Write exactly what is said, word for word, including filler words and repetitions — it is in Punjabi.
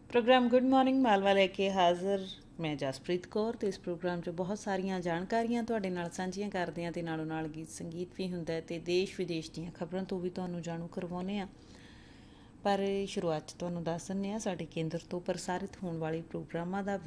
ਪ੍ਰੋਗਰਾਮ ਗੁੱਡ ਮਾਰਨਿੰਗ ਮਾਲਵਾ ਲੈ ਕੇ ਹਾਜ਼ਰ ਮੈਂ ਜਸਪ੍ਰੀਤ ਕੌਰ। ਅਤੇ ਇਸ ਪ੍ਰੋਗਰਾਮ 'ਚ ਬਹੁਤ ਸਾਰੀਆਂ ਜਾਣਕਾਰੀਆਂ ਤੁਹਾਡੇ ਨਾਲ ਸਾਂਝੀਆਂ ਕਰਦੇ ਹਾਂ ਅਤੇ ਨਾਲੋਂ ਨਾਲ ਗੀਤ ਸੰਗੀਤ ਵੀ ਹੁੰਦਾ ਅਤੇ ਦੇਸ਼ ਵਿਦੇਸ਼ ਦੀਆਂ ਖਬਰਾਂ ਤੋਂ ਵੀ ਤੁਹਾਨੂੰ ਜਾਣੂ ਕਰਵਾਉਂਦੇ ਹਾਂ। ਪਰ ਸ਼ੁਰੂਆਤ 'ਚ ਤੁਹਾਨੂੰ ਦੱਸ ਦਿੰਦੇ ਹਾਂ ਸਾਡੇ ਕੇਂਦਰ ਤੋਂ ਪ੍ਰਸਾਰਿਤ ਹੋਣ ਵਾਲੇ ਪ੍ਰੋਗਰਾਮਾਂ ਦਾ